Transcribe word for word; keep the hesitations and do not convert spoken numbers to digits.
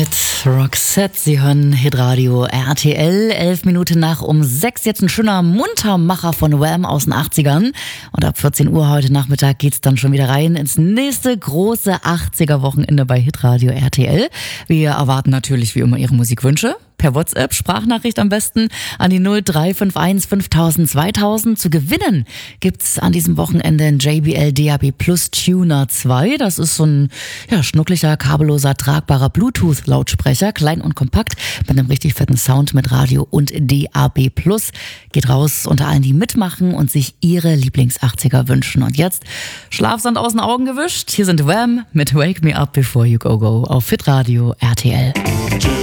mit Roxette. Sie hören Hitradio R T L. Elf Minuten nach um sechs. Jetzt ein schöner Muntermacher von Wham aus den achtzigern. Und ab vierzehn Uhr heute Nachmittag geht's dann schon wieder rein ins nächste große achtziger-Wochenende bei Hitradio R T L. Wir erwarten natürlich wie immer Ihre Musikwünsche. Per WhatsApp, Sprachnachricht am besten an die null drei fünf eins fünftausend zweitausend. Zu gewinnen gibt's an diesem Wochenende ein J B L D A B Plus Tuner zwei. Das ist so ein ja, schnucklicher, kabelloser, tragbarer Bluetooth-Lautsprecher, klein und kompakt, mit einem richtig fetten Sound mit Radio und D A B Plus. Geht raus unter allen, die mitmachen und sich ihre Lieblings-achtziger wünschen. Und jetzt Schlafsand aus den Augen gewischt. Hier sind Wham mit Wake Me Up Before You Go Go auf Hitradio R T L.